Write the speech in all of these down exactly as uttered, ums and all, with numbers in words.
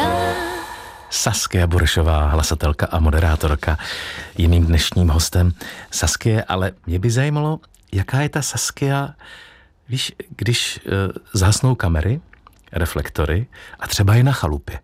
Saskia Burešová, hlasatelka a moderátorka, je mým dnešním hostem. Saskie, ale mě by zajímalo, jaká je ta Saskia, víš, když uh, zhasnou kamery, reflektory a třeba je na chalupě.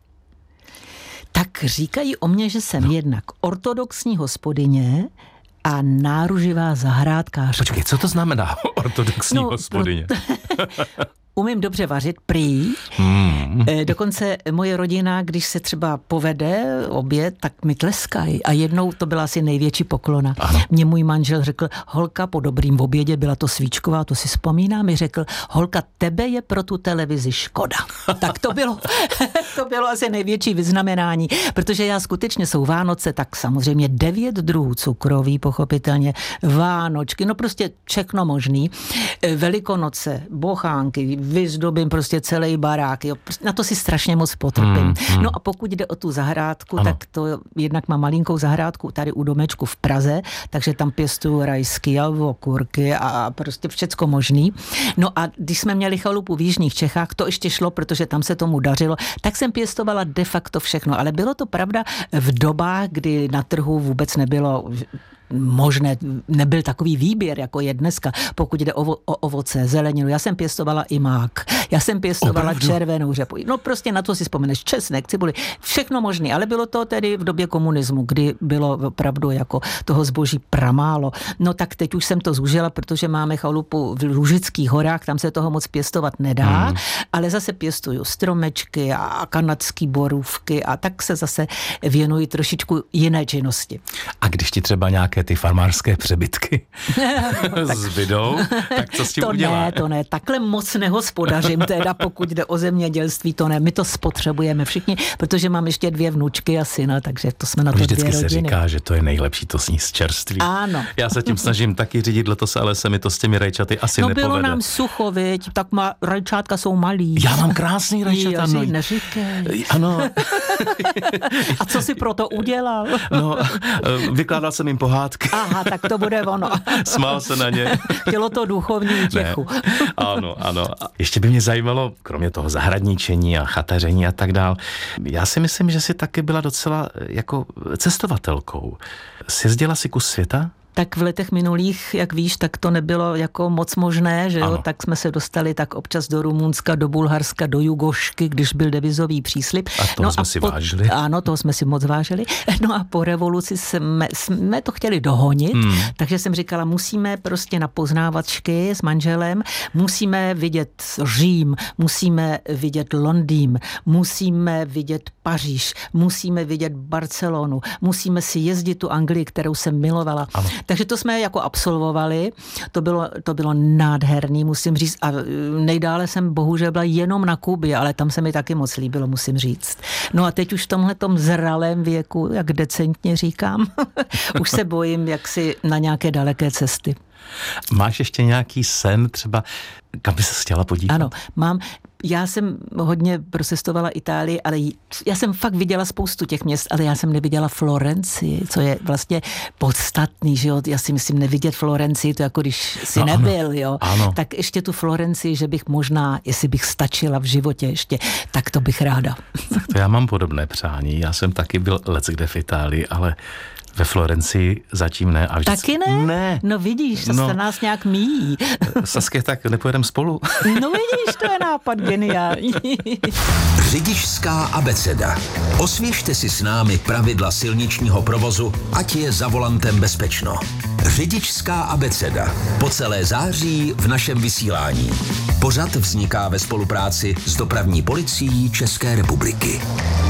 Tak říkají o mně, že jsem no. jednak ortodoxní hospodyně a náruživá zahrádkářka. Počkej, co to znamená ortodoxní no, hospodyně? Pro... Umím dobře vařit, prý. Hmm. Dokonce moje rodina, když se třeba povede oběd, tak mi tleskají. A jednou to byla asi největší poklona. Ano. Mě můj manžel řekl, holka, po dobrým obědě, byla to svíčková, to si vzpomínám, mi řekl, holka, tebe je pro tu televizi škoda. Tak to bylo, to bylo asi největší vyznamenání, protože já skutečně jsou Vánoce, tak samozřejmě devět druhů cukroví, pochopitelně, Vánočky, no prostě všechno možný. Velikonoce, bochánky, vyzdobím prostě celý barák. Jo. Na to si strašně moc potrpím. Hmm, hmm. No a pokud jde o tu zahrádku, ano. tak to jednak mám malinkou zahrádku tady u domečku v Praze, takže tam pěstuju rajsky a okurky a prostě všecko možný. No a když jsme měli chalupu v jižních Čechách, to ještě šlo, protože tam se tomu dařilo, tak jsem pěstovala de facto všechno. Ale bylo to pravda v dobách, kdy na trhu vůbec nebylo možné, nebyl takový výběr, jako je dneska, pokud jde o, o ovoce, zeleninu. Já jsem pěstovala i mák. Já jsem pěstovala Opravdu? červenou řepu. No prostě na to si vzpomeneš, česnek, cibuli, všechno možné, ale bylo to tedy v době komunismu, kdy bylo opravdu jako toho zboží pramálo. No tak teď už jsem to zúžila, protože máme chalupu v Lužických horách, tam se toho moc pěstovat nedá, hmm. ale zase pěstuju stromečky a kanadský borůvky a tak se zase věnuji trošičku jiné činnosti. A když ti třeba nějaké ty farmářské přebytky no, tak, zbydou, tak co s tím to udělá? Ne, to ne, takhle moc nehospodařím teda, pokud jde o zemědělství, to ne, my to spotřebujeme všichni, protože mám ještě dvě vnučky a syna, takže to jsme na to dvě rodiny. Vždycky se říká, že to je nejlepší to sníst čerství. Ano. Já se tím snažím taky řídit letos, ale se mi to s těmi rajčaty asi no, nepovede. No bylo nám sucho, viď, tak má, rajčátka jsou malý. Já mám krásný rajčata. No, neříkej. Ano. A co si proto udělal? No, vykládal jsem jim pohádky. Aha, tak to bude ono. Smál se na ně. Chtělo to duchovní útěchu. Ano, ano. Ještě by mě zajímalo, kromě toho zahradničení a chataření a tak dál, já si myslím, že jsi taky byla docela jako cestovatelkou. Sjezdila si kus světa? Tak v letech minulých, jak víš, tak to nebylo jako moc možné, že jo, ano. Tak jsme se dostali tak občas do Rumunska, do Bulharska, do Jugošky, když byl devizový příslib. A to no jsme a si po, vážili. Ano, to jsme si moc vážili. No a po revoluci jsme, jsme to chtěli dohonit, hmm. takže jsem říkala, musíme prostě na poznávačky s manželem, musíme vidět Řím, musíme vidět Londýn, musíme vidět Paříž, musíme vidět Barcelonu, musíme si jezdit tu Anglii, kterou jsem milovala. Ano. Takže to jsme jako absolvovali, to bylo, to bylo nádherný, musím říct, a nejdále jsem bohužel byla jenom na Kubě, ale tam se mi taky moc líbilo, musím říct. No a teď už v tomhletom zralém věku, jak decentně říkám, už se bojím jaksi na nějaké daleké cesty. Máš ještě nějaký sen třeba, kam by se chtěla podívat? Ano, mám. Já jsem hodně procestovala Itálii, ale já jsem fakt viděla spoustu těch měst, ale já jsem neviděla Florencii, co je vlastně podstatný, že jo. Já si myslím, nevidět Florencii, to jako když si no, nebyl, ano, jo. Ano. Tak ještě tu Florencii, že bych možná, jestli bych stačila v životě ještě, tak to bych ráda. Tak to já mám podobné přání. Já jsem taky byl leckde v Itálii, ale ve Florencii zatím ne. A vždycky... Taky ne? Ne. No vidíš, to no. se nás nějak míjí. Saskia, tak nepojedeme spolu? No vidíš, to je nápad geniální. Řidičská abeceda. Osvěžte si s námi pravidla silničního provozu, ať je za volantem bezpečno. Řidičská abeceda. Po celé září v našem vysílání. Pořad vzniká ve spolupráci s Dopravní policií České republiky.